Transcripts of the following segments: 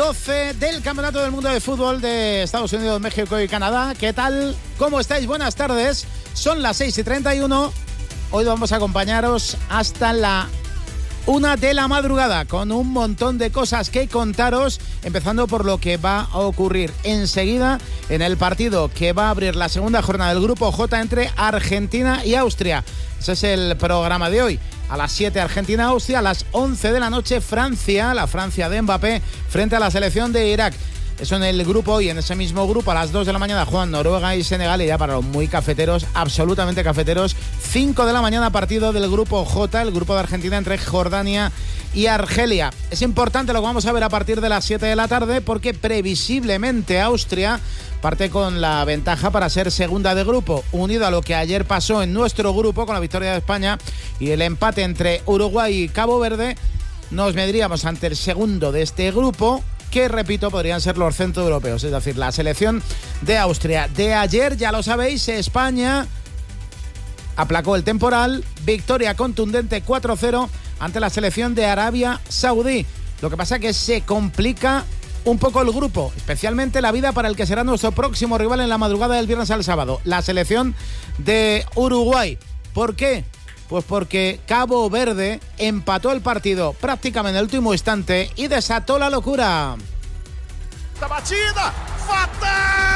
12 del Campeonato del Mundo de Fútbol de Estados Unidos, México y Canadá. ¿Qué tal? ¿Cómo estáis? Buenas tardes. Son las 6:31. Hoy vamos a acompañaros hasta la 1 de la madrugada con un montón de cosas que contaros, empezando por lo que va a ocurrir enseguida en el partido que va a abrir la segunda jornada del Grupo J entre Argentina y Austria. Ese es el programa de hoy. A las 7 Argentina-Austria, a las 11 de la noche Francia, la Francia de Mbappé, frente a la selección de Irak. Eso en el grupo, y en ese mismo grupo a las 2 de la mañana juegan Noruega y Senegal, y ya para los muy cafeteros, absolutamente cafeteros, 5 de la mañana partido del Grupo J, el grupo de Argentina entre Jordania y Argelia. Es importante lo que vamos a ver a partir de las 7 de la tarde porque previsiblemente Austria parte con la ventaja para ser segunda de grupo, unido a lo que ayer pasó en nuestro grupo con la victoria de España y el empate entre Uruguay y Cabo Verde. Nos mediríamos ante el segundo de este grupo, que, repito, podrían ser los centroeuropeos, es decir, la selección de Austria. De ayer, ya lo sabéis, España aplacó el temporal, victoria contundente 4-0 ante la selección de Arabia Saudí. Lo que pasa es que se complica un poco el grupo, especialmente la vida para el que será nuestro próximo rival en la madrugada del viernes al sábado, la selección de Uruguay. ¿Por qué? Pues porque Cabo Verde empató el partido prácticamente en el último instante y desató la locura. ¡La batida! ¡Fatal!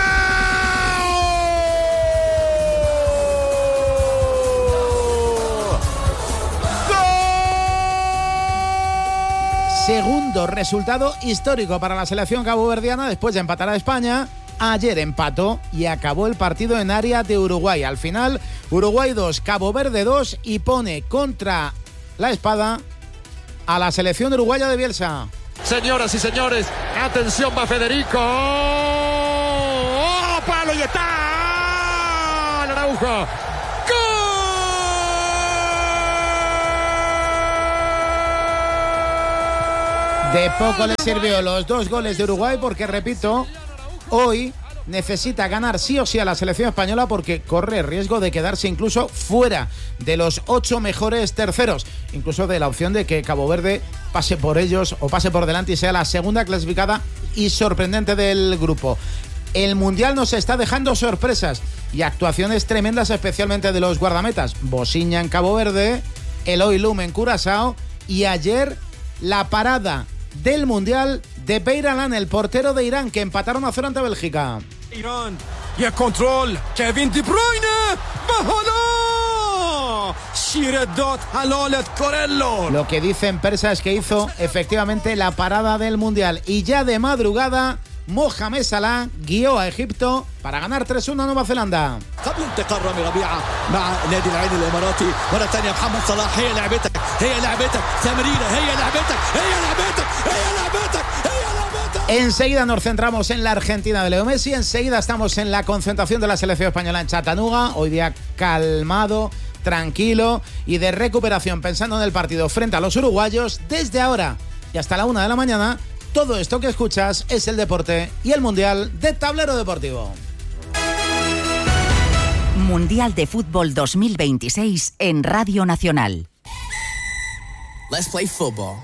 ¡Gol! Segundo resultado histórico para la selección caboverdiana después de empatar a España. Ayer empató y acabó el partido en área de Uruguay. Al final, Uruguay 2, Cabo Verde 2 y pone contra la espada a la selección uruguaya de Bielsa. Señoras y señores, atención, va Federico. ¡Oh, palo y está! Araujo. ¡Gol! De poco le sirvió los 2 goles de Uruguay porque, repito, hoy necesita ganar sí o sí a la selección española porque corre riesgo de quedarse incluso fuera de los 8 mejores terceros, incluso de la opción de que Cabo Verde pase por ellos o pase por delante y sea la segunda clasificada y sorprendente del grupo. El Mundial nos está dejando sorpresas y actuaciones tremendas, especialmente de los guardametas. Bosiña en Cabo Verde, Eloy Lum en Curazao y ayer la parada del Mundial de Beiralan, el portero de Irán, que empataron a 0 ante Bélgica. Irán y el control, Kevin De Bruyne, ¡bájalo! Shiredat Halalet Corello. Lo que dicen persa es que hizo efectivamente la parada del Mundial. Y ya de madrugada, Mohamed Salah guió a Egipto para ganar 3-1 a Nueva Zelanda. قبل انتقال رامي ربيعة مع نادي العين الإماراتي مرة ثانية محمد صلاح. هي لعبتك تمريرة، هي لعبتك. Enseguida nos centramos en la Argentina de Leo Messi. Enseguida estamos en la concentración de la selección española en Chattanooga. Hoy día calmado, tranquilo y de recuperación, pensando en el partido frente a los uruguayos. Desde ahora y hasta la 1 de la mañana, todo esto que escuchas es el deporte y el Mundial de Tablero Deportivo. Mundial de Fútbol 2026 en Radio Nacional. Let's play football.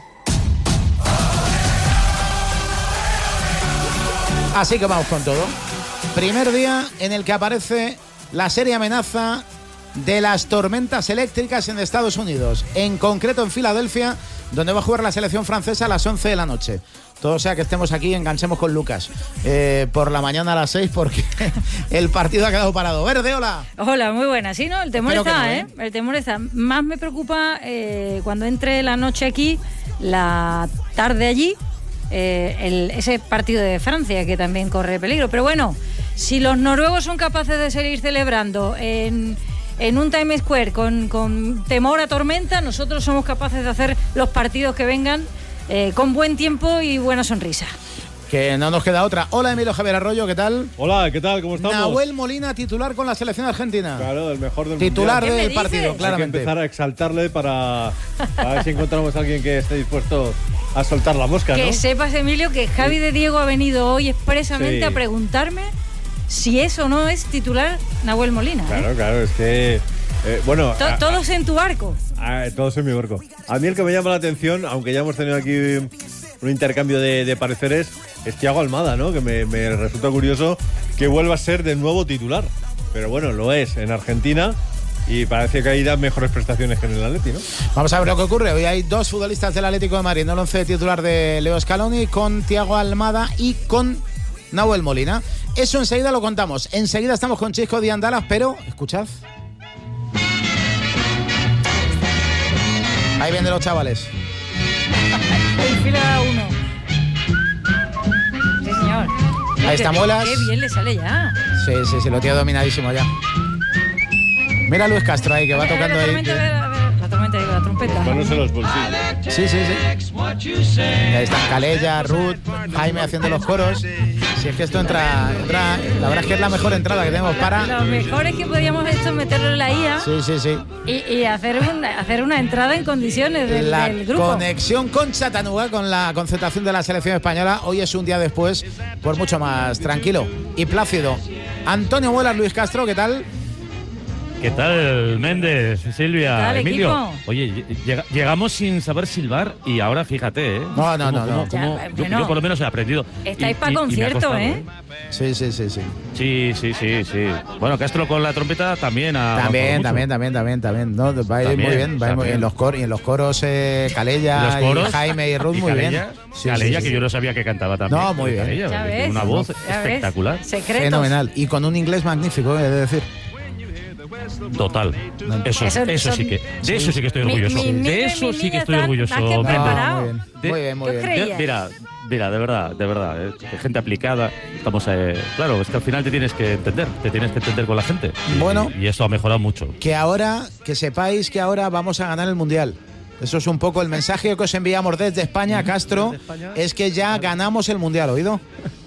Así que vamos con todo. Primer día en el que aparece la seria amenaza de las tormentas eléctricas en Estados Unidos, en concreto en Filadelfia, donde va a jugar la selección francesa a las 11 de la noche. Todo sea que estemos aquí, enganchemos con Lucas por la mañana a las 6 porque el partido ha quedado parado. Verde, hola. Hola, muy buena. Sí, ¿no? El temor Espero está, que no, El temor está. Más me preocupa cuando entre la noche aquí, la tarde allí, ese partido de Francia que también corre peligro. Pero bueno, si los noruegos son capaces de seguir celebrando en un Times Square con temor a tormenta, nosotros somos capaces de hacer los partidos que vengan con buen tiempo y buena sonrisa. Que no nos queda otra. Hola, Emilio Javier Arroyo, ¿qué tal? Hola, ¿qué tal? ¿Cómo estamos? Nahuel Molina, titular con la selección argentina. Claro, el mejor del titular mundial. del partido, claramente. Hay que empezar a exaltarle para ver si encontramos a alguien que esté dispuesto a soltar la mosca, ¿no? Que sepas, Emilio, que Javi de Diego ha venido hoy expresamente a preguntarme si eso no es titular Nahuel Molina. Claro, es que... bueno, todos en tu barco. Todos en mi barco. A mí el que me llama la atención, aunque ya hemos tenido aquí un intercambio de pareceres, es Thiago Almada, ¿no? Que me resulta curioso que vuelva a ser de nuevo titular. Pero bueno, lo es en Argentina y parece que ahí da mejores prestaciones que en el Atleti, ¿no? Vamos a ver lo que ocurre. Hoy hay dos futbolistas del Atlético de Madrid en el 11 titular de Leo Scaloni, con Thiago Almada y con Nahuel Molina. Eso enseguida lo contamos. Enseguida estamos con Chisco Diandalas, pero escuchad. Ahí vienen los chavales. El fila 1. Sí, señor. Ahí está Muelas. Qué bien le sale ya. Sí, lo tiene dominadísimo ya. Mira a Luis Castro ahí, que va tocando ahí. La tormenta, digo, la trompeta. Manos en los bolsillos. Sí. Ahí están Calella, Ruth, Jaime haciendo los coros. Si es que esto entra, la verdad es que es la mejor entrada que tenemos para... Lo mejor es que podríamos meterlo en la IA. Sí. Y hacer una entrada en condiciones del grupo. La conexión con Chattanooga, con la concentración de la selección española. Hoy es un día después, pues mucho más tranquilo y plácido. Antonio Muelas, Luis Castro, ¿qué tal? ¿Qué tal, Méndez, Silvia, ¿Qué tal, Emilio? equipo? Oye, llegamos sin saber silbar y ahora fíjate, ¿eh? No. Yo por lo menos he aprendido. Estáis para concierto, ¿eh? Sí. Sí. Bueno, Castro con la trompeta también. También. No, va a ir muy bien. Y en los coros Calella y Jaime y Ruth, muy bien. Calella, que yo no sabía que cantaba también. No, muy bien. Calella, tiene una voz espectacular. Secretos. Fenomenal. Y con un inglés magnífico, he de decir. Total. Eso sí que. De eso sí que estoy orgulloso. De eso sí que estoy orgulloso. Muy bien. Mira, de verdad, gente aplicada. Estamos, claro, es que al final te tienes que entender con la gente. Bueno. Y eso ha mejorado mucho. Que sepáis que ahora vamos a ganar el Mundial. Eso es un poco el mensaje que os enviamos desde España, Castro, es que ya ganamos el Mundial, ¿oído?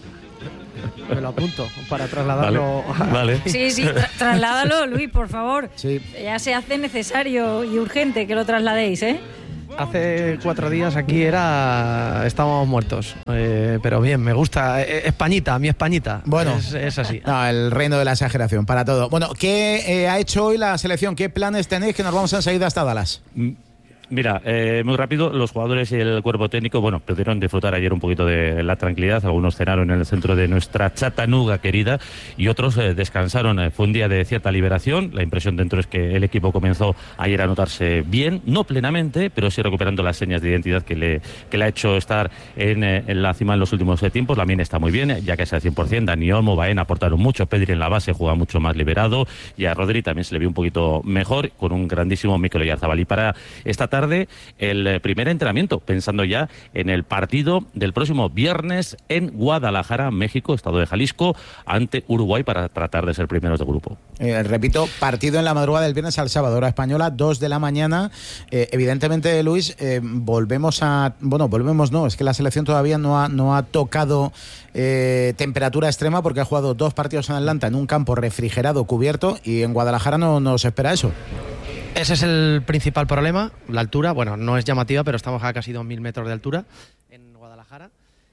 Me lo apunto para trasladarlo. Vale. Sí, trasládalo, Luis, por favor. Sí. Ya se hace necesario y urgente que lo trasladéis, ¿eh? Hace 4 días aquí estábamos muertos, pero bien, me gusta. Españita, mi Españita. Bueno, es así. No, el reino de la exageración para todo. Bueno, ¿qué ha hecho hoy la selección? ¿Qué planes tenéis? Que nos vamos enseguida hasta Dallas. Mira, muy rápido, los jugadores y el cuerpo técnico, pudieron disfrutar ayer un poquito de la tranquilidad. Algunos cenaron en el centro de nuestra Chattanooga querida y otros descansaron. Fue un día de cierta liberación. La impresión dentro es que el equipo comenzó ayer a notarse bien, no plenamente, pero sí recuperando las señas de identidad que le ha hecho estar en la cima en los últimos tiempos. Lamine está muy bien, ya que es al 100%. Dani Olmo, Baena aportaron mucho. Pedri en la base juega mucho más liberado y a Rodri también se le vio un poquito mejor, con un grandísimo Mikel Oyarzabal. Y para esta tarde, el primer entrenamiento, pensando ya en el partido del próximo viernes en Guadalajara, México, estado de Jalisco, ante Uruguay, para tratar de ser primeros de grupo. Repito, partido en la madrugada del viernes al sábado, hora española, 2 de la mañana. Evidentemente, Luis, volvemos, es que la selección todavía no ha tocado temperatura extrema, porque ha jugado 2 partidos en Atlanta en un campo refrigerado, cubierto, y en Guadalajara no nos espera eso. Ese es el principal problema, la altura. Bueno, no es llamativa, pero estamos a casi 2.000 metros de altura en Guadalajara.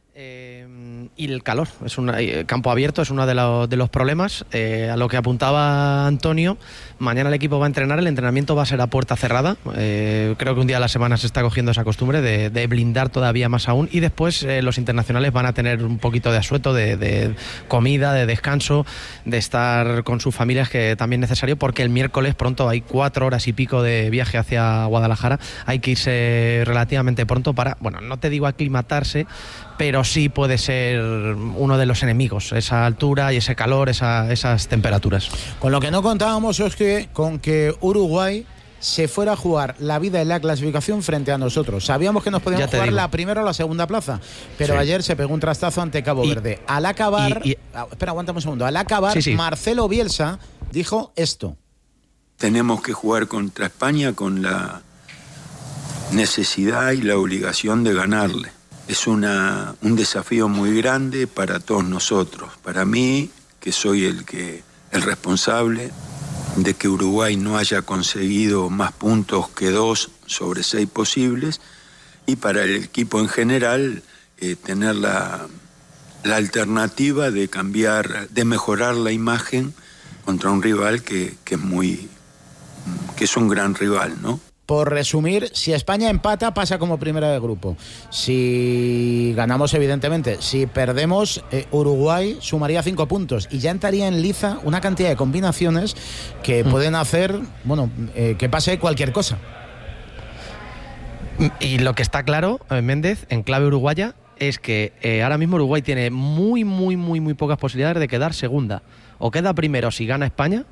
Y el calor, es un campo abierto, es uno de los problemas. A lo que apuntaba Antonio, mañana el equipo va a entrenar, el entrenamiento va a ser a puerta cerrada. Creo que un día a la semana se está cogiendo esa costumbre de blindar todavía más aún, y después los internacionales van a tener un poquito de asueto, de comida, de descanso, de estar con sus familias, que también es necesario, porque el miércoles pronto hay 4 horas y pico de viaje hacia Guadalajara. Hay que irse relativamente pronto para, no te digo aclimatarse, pero sí puede ser uno de los enemigos, esa altura y ese calor, esas temperaturas. Con lo que no contábamos es con que Uruguay se fuera a jugar la vida en la clasificación frente a nosotros. Sabíamos que nos podíamos jugar la primera o la segunda plaza, pero ayer se pegó un trastazo ante Cabo Verde. Al acabar, espera, aguántame un segundo. Al acabar, Marcelo Bielsa dijo esto: tenemos que jugar contra España con la necesidad y la obligación de ganarle. Es un desafío muy grande para todos nosotros. Para mí, que soy el responsable de que Uruguay no haya conseguido más puntos que 2 sobre 6 posibles, y para el equipo en general tener la alternativa de de mejorar la imagen contra un rival que es un gran rival, ¿no? por resumir, si España empata, pasa como primera de grupo. Si ganamos, evidentemente. Si perdemos, Uruguay sumaría 5 puntos y ya entraría en liza una cantidad de combinaciones que pueden hacer, que pase cualquier cosa. Y lo que está claro, Méndez, en clave uruguaya, es que ahora mismo Uruguay tiene muy pocas posibilidades de quedar segunda. O queda primero si gana España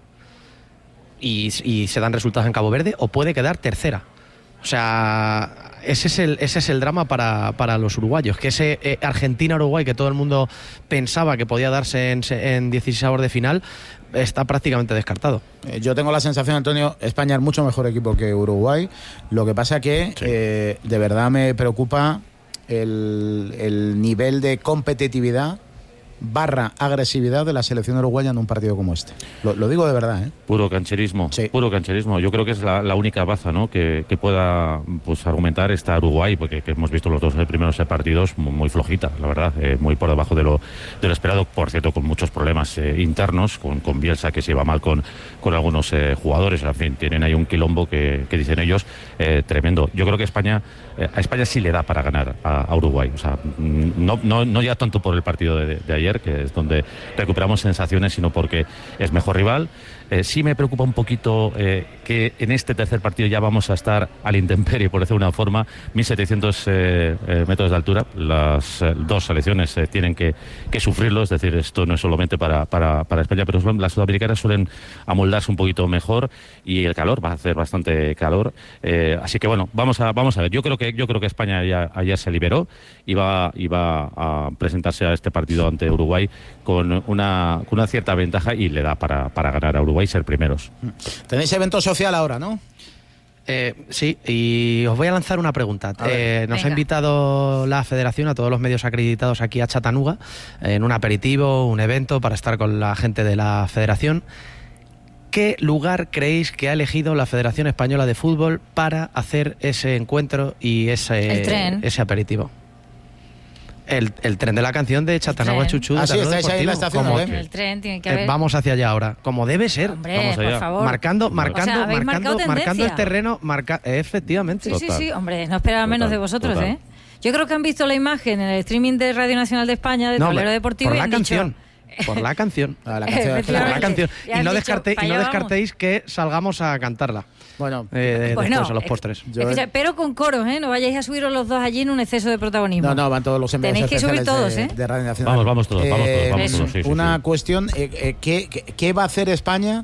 y se dan resultados en Cabo Verde, o puede quedar tercera. O sea, ese es el drama para los uruguayos, que ese Argentina-Uruguay que todo el mundo pensaba que podía darse en 16avos de final está prácticamente descartado. Yo tengo la sensación, Antonio, España es mucho mejor equipo que Uruguay. Lo que pasa que de verdad me preocupa el nivel de competitividad / agresividad de la selección uruguaya en un partido como este. Lo digo de verdad, ¿eh? Puro cancherismo, puro cancherismo. Yo creo que es la única baza, ¿no?, que pueda argumentar esta Uruguay, porque que hemos visto los dos primeros partidos muy flojita, la verdad, muy por debajo de lo esperado, por cierto, con muchos problemas internos, con Bielsa, que se lleva mal con algunos jugadores. En fin, tienen ahí un quilombo que dicen ellos tremendo. Yo creo que a España sí le da para ganar a Uruguay. O sea, no ya tanto por el partido de ayer, que es donde recuperamos sensaciones, sino porque es mejor rival. Sí me preocupa un poquito que en este tercer partido ya vamos a estar al intemperie, por decirlo de una forma, 1.700 metros de altura. Las dos selecciones tienen que sufrirlo, es decir, esto no es solamente para España, pero las sudamericanas suelen amoldarse un poquito mejor y el calor va a hacer bastante calor. Así que bueno, vamos a ver. Yo creo que España ya ayer se liberó y va a presentarse a este partido ante Uruguay con una cierta ventaja y le da para ganar a Uruguay y ser primeros. Tenéis evento social ahora, ¿no? Sí, y os voy a lanzar una pregunta. Nos ha invitado la Federación a todos los medios acreditados aquí a Chattanooga en un aperitivo, un evento para estar con la gente de la Federación. ¿Qué lugar creéis que ha elegido la Federación Española de Fútbol para hacer ese encuentro y ese aperitivo? El tren de la canción de Chattanooga Chuchu. Sí, estáis ahí en la estación. El tren tiene que haber. Vamos hacia allá ahora, como debe ser. Hombre, por favor. Marcando el terreno. Efectivamente. Sí, hombre, no esperaba menos de vosotros, total. Yo creo que han visto la imagen en el streaming de Radio Nacional de España, de Tablero Deportivo, por y han la canción. Dicho... Por la canción. Por la canción. Y no descartéis que salgamos a cantarla. Bueno, después a los postres. Pero con coros, no vayáis a subiros los dos allí en un exceso de protagonismo. No, van todos los enviados. Tenéis que subir todos, de Radio Nacional. Vamos todos. Sí, una cuestión, ¿qué va a hacer España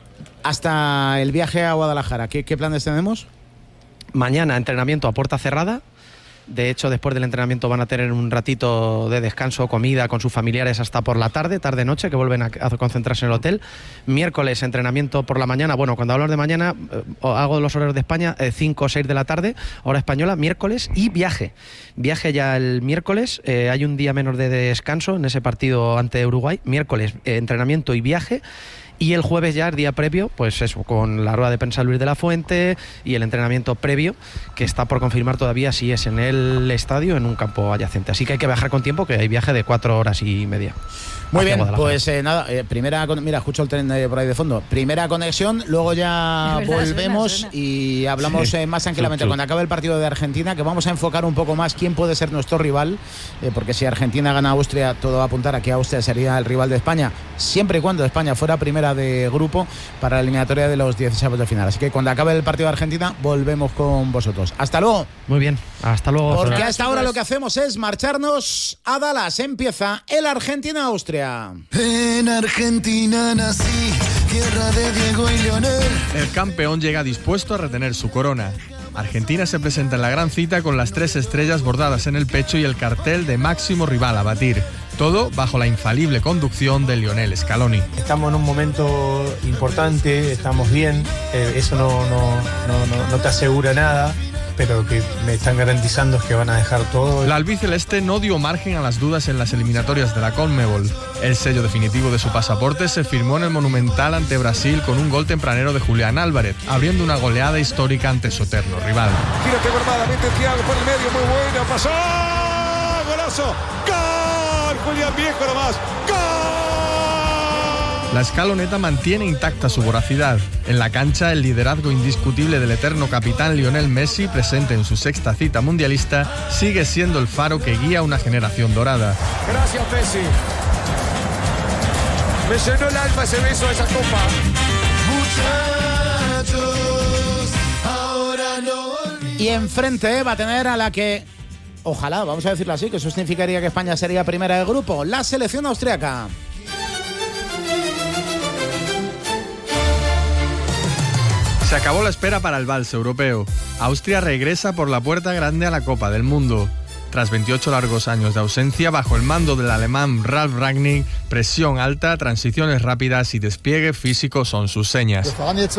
hasta el viaje a Guadalajara? ¿Qué planes tenemos? Mañana entrenamiento a puerta cerrada. De hecho, después del entrenamiento van a tener un ratito de descanso, comida con sus familiares hasta por la tarde-noche, que vuelven a concentrarse en el hotel. Miércoles, entrenamiento por la mañana. Bueno, cuando hablo de mañana, hago los horarios de España, 5 o 6 de la tarde, hora española, miércoles, y viaje. Viaje ya el miércoles, hay un día menos de descanso en ese partido ante Uruguay. Miércoles, entrenamiento y viaje. Y el jueves ya, el día previo, pues eso, con la rueda de prensa Luis de la Fuente y el entrenamiento previo, que está por confirmar todavía si es en el estadio o en un campo adyacente. Así que hay que viajar con tiempo, que hay viaje de 4 horas y media. Muy bien, pues nada, mira, escucho el tren por ahí de fondo. Primera conexión, luego ya volvemos suena. Y hablamos más tranquilamente cuando acabe el partido de Argentina, que vamos a enfocar un poco más quién puede ser nuestro rival, porque si Argentina gana a Austria, todo va a apuntar a que Austria sería el rival de España, siempre y cuando España fuera primera de grupo para la eliminatoria de los 16avos de final. Así que cuando acabe el partido de Argentina, volvemos con vosotros. ¡Hasta luego! Muy bien, hasta luego. Porque hasta ahora lo que hacemos es marcharnos a Dallas. Empieza el Argentina-Austria. En Argentina nací, tierra de Diego y Lionel. El campeón llega dispuesto a retener su corona. Argentina se presenta en la gran cita con las 3 estrellas bordadas en el pecho y el cartel de máximo rival a batir. Todo bajo la infalible conducción de Lionel Scaloni. Estamos en un momento importante, estamos bien, eso no te asegura nada, pero lo que me están garantizando es que van a dejar todo. La albiceleste no dio margen a las dudas en las eliminatorias de la CONMEBOL. El sello definitivo de su pasaporte se firmó en el Monumental ante Brasil con un gol tempranero de Julián Álvarez, abriendo una goleada histórica ante su eterno rival. Gírate formadamente, Thiago por el medio, muy bueno, pasó, golazo, ¡gol! Julián Viejo nomás, ¡gol! La escaloneta mantiene intacta su voracidad. En la cancha, el liderazgo indiscutible del eterno capitán Lionel Messi, presente en su 6ª cita mundialista, sigue siendo el faro que guía una generación dorada. Gracias, Messi. Me llenó el alma ese beso de esa copa. Muchachos, ahora no. Y enfrente va a tener a la que, ojalá, vamos a decirlo así, que eso significaría que España sería primera del grupo, la selección austriaca. Se acabó la espera para el vals europeo. Austria regresa por la puerta grande a la Copa del Mundo. Tras 28 largos años de ausencia, bajo el mando del alemán Ralf Rangnick, presión alta, transiciones rápidas y despliegue físico son sus señas.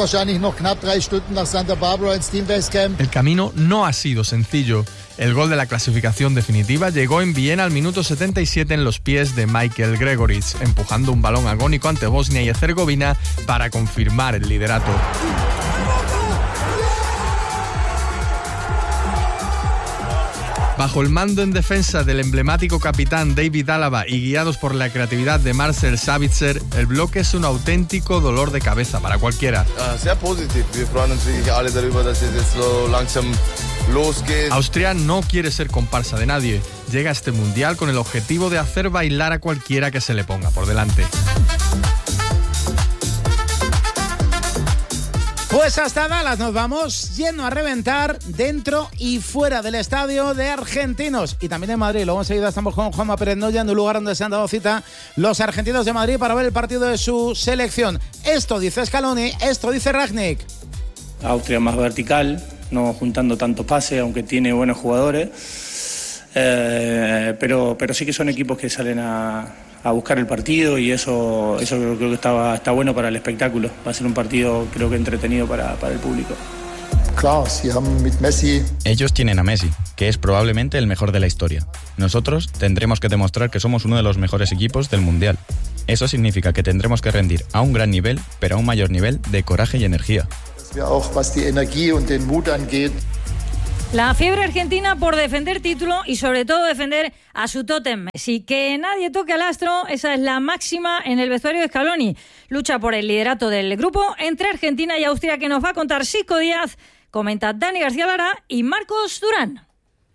El camino no ha sido sencillo. El gol de la clasificación definitiva llegó en Viena al minuto 77 en los pies de Michael Gregoritsch, empujando un balón agónico ante Bosnia y Herzegovina para confirmar el liderato. Bajo el mando en defensa del emblemático capitán David Alaba y guiados por la creatividad de Marcel Sabitzer, el bloque es un auténtico dolor de cabeza para cualquiera. Austria no quiere ser comparsa de nadie. Llega a este mundial con el objetivo de hacer bailar a cualquiera que se le ponga por delante. Pues hasta Dallas nos vamos, lleno a reventar dentro y fuera del estadio de argentinos y también en Madrid. Luego enseguida estamos con Juanma Pérez Noya en un lugar donde se han dado cita los argentinos de Madrid para ver el partido de su selección. Esto dice Scaloni, esto dice Rangnick. Austria más vertical, no juntando tantos pases, aunque tiene buenos jugadores, pero sí que son equipos que salen a buscar el partido y eso creo que está bueno para el espectáculo. Va a ser un partido creo que entretenido para el público. Ellos tienen a Messi, que es probablemente el mejor de la historia. Nosotros tendremos que demostrar que somos uno de los mejores equipos del Mundial. Eso significa que tendremos que rendir a un gran nivel, pero a un mayor nivel de coraje y energía. La fiebre argentina por defender título y sobre todo defender a su tótem Messi. Que nadie toque al astro, esa es la máxima en el vestuario de Scaloni. Lucha por el liderato del grupo entre Argentina y Austria, que nos va a contar Sisco Díaz, comenta Dani García Lara y Marcos Durán.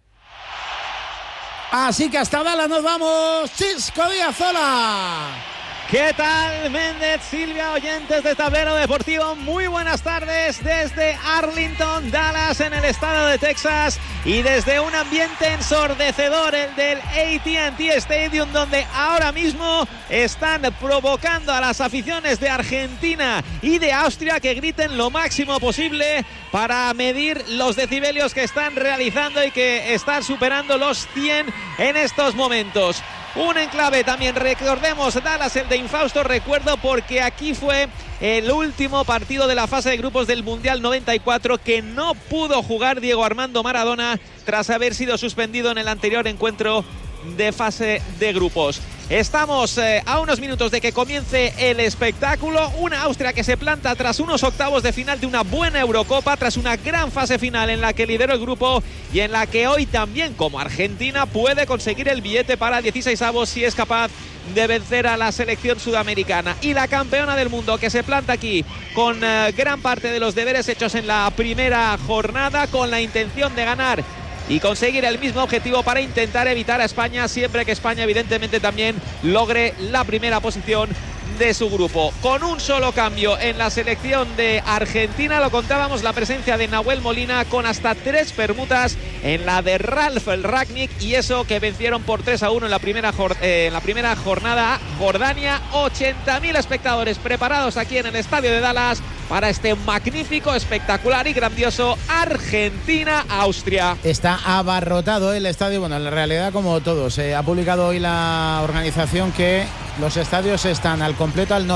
Así que hasta Dallas nos vamos, Sisco Díaz, hola. ¿Qué tal, Méndez, Silvia, oyentes de Tablero Deportivo? Muy buenas tardes desde Arlington, Dallas, en el estado de Texas, y desde un ambiente ensordecedor, el del AT&T Stadium, donde ahora mismo están provocando a las aficiones de Argentina y de Austria que griten lo máximo posible para medir los decibelios que están realizando y que están superando los 100 en estos momentos. Un enclave también, recordemos, Dallas, el de infausto recuerdo, porque aquí fue el último partido de la fase de grupos del Mundial 94 que no pudo jugar Diego Armando Maradona tras haber sido suspendido en el anterior encuentro de fase de grupos. Estamos a unos minutos de que comience el espectáculo. Una Austria que se planta tras unos octavos de final de una buena Eurocopa, tras una gran fase final en la que lideró el grupo y en la que hoy también, como Argentina, puede conseguir el billete para 16avos si es capaz de vencer a la selección sudamericana. Y la campeona del mundo que se planta aquí con gran parte de los deberes hechos en la primera jornada, con la intención de ganar y conseguir el mismo objetivo para intentar evitar a España, siempre que España evidentemente también logre la primera posición de su grupo. Con un solo cambio en la selección de Argentina, lo contábamos, la presencia de Nahuel Molina, con hasta 3 permutas en la de Ralf Rangnick, y eso que vencieron por 3-1 en la primera jornada a Jordania. 80.000 espectadores preparados aquí en el estadio de Dallas para este magnífico, espectacular y grandioso Argentina-Austria. Está abarrotado el estadio, bueno, en la realidad como todos. Ha publicado hoy la organización que los estadios están al completo al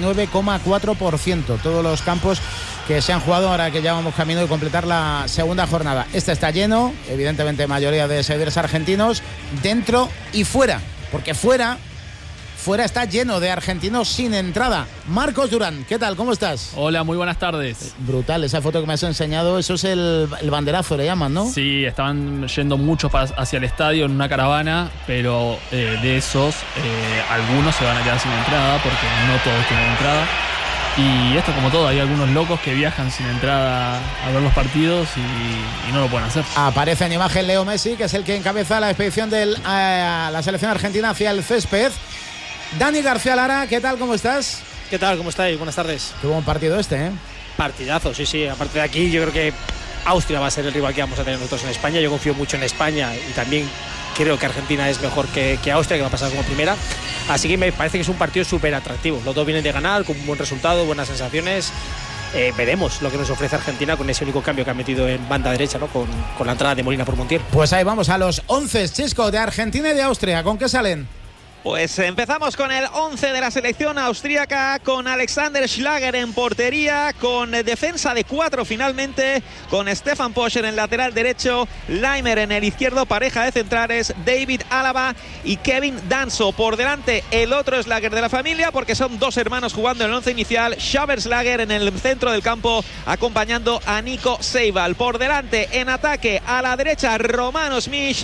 99,4%. Todos los campos que se han jugado ahora que ya vamos camino de completar la segunda jornada. Este está lleno, evidentemente mayoría de seguidores argentinos, dentro y fuera, porque fuera fuera está lleno de argentinos sin entrada. Marcos Durán, ¿qué tal? ¿Cómo estás? Hola, muy buenas tardes. Brutal, esa foto que me has enseñado, eso es el banderazo, le llaman, ¿no? Sí, estaban yendo muchos hacia el estadio en una caravana, pero de esos, algunos se van a quedar sin entrada porque no todos tienen entrada. Y esto, como todo, hay algunos locos que viajan sin entrada a ver los partidos y no lo pueden hacer. Aparece en imagen Leo Messi, que es el que encabeza la expedición de la selección argentina hacia el césped. Dani García Lara, ¿qué tal? ¿Cómo estás? ¿Qué tal? ¿Cómo estáis? Buenas tardes. Qué buen partido este, ¿eh? Partidazo, sí. Aparte de aquí, yo creo que Austria va a ser el rival que vamos a tener nosotros en España. Yo confío mucho en España y también creo que Argentina es mejor que Austria, que va a pasar como primera. Así que me parece que es un partido súper atractivo. Los dos vienen de ganar, con un buen resultado, buenas sensaciones. Veremos lo que nos ofrece Argentina con ese único cambio que ha metido en banda derecha, ¿no? Con la entrada de Molina por Montiel. Pues ahí vamos a los 11, Chisco, de Argentina y de Austria. ¿Con qué salen? Pues empezamos con el 11 de la selección austríaca, con Alexander Schlager en portería, con defensa de 4 finalmente, con Stefan Posch en el lateral derecho, Leimer en el izquierdo, pareja de centrales, David Alaba y Kevin Danso. Por delante el otro Schlager de la familia, porque son dos hermanos jugando en el 11 inicial, Xaver Schlager en el centro del campo, acompañando a Nico Seival. Por delante en ataque, a la derecha Romano Schmid,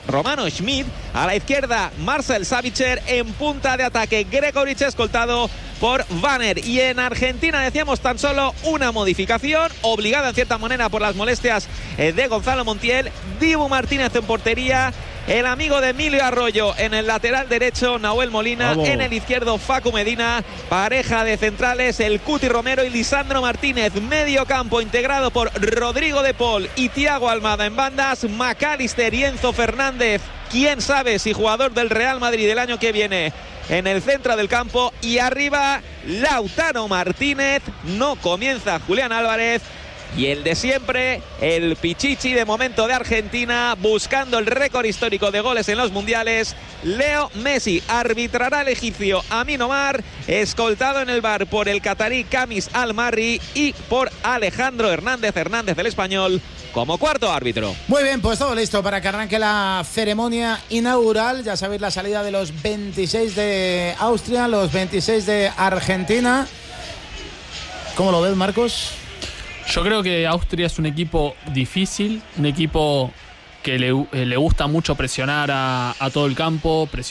a la izquierda Marcel Sabitzer, en punta de ataque Gregoritsch, escoltado por Vanner. Y en Argentina decíamos tan solo una modificación, obligada en cierta manera por las molestias de Gonzalo Montiel. Dibu Martínez en portería, el amigo de Emilio Arroyo en el lateral derecho, Nahuel Molina. Vamos. En el izquierdo, Facu Medina. Pareja de centrales, el Cuti Romero y Lisandro Martínez. Medio campo integrado por Rodrigo de Paul y Thiago Almada en bandas, McAllister y Enzo Fernández, quién sabe si jugador del Real Madrid del año que viene, en el centro del campo. Y arriba Lautaro Martínez. No comienza Julián Álvarez. Y el de siempre, el Pichichi de momento de Argentina, buscando el récord histórico de goles en los mundiales, Leo Messi. Arbitrará el egipcio Amin Omar, escoltado en el bar por el catarí Kamis Al-Marri y por Alejandro Hernández el español, como cuarto árbitro. Muy bien, pues todo listo para que arranque la ceremonia inaugural. Ya sabéis, la salida de los 26 de Austria, los 26 de Argentina. ¿Cómo lo ves, Marcos? Yo creo que Austria es un equipo difícil, un equipo que le gusta mucho presionar a todo el campo,